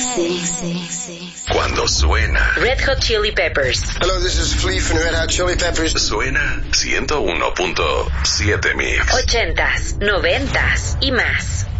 Cuando suena Red Hot Chili Peppers. Hello, this is Flea from Red Hot Chili Peppers. suena 101.7 Mix. 80s, 90s y más.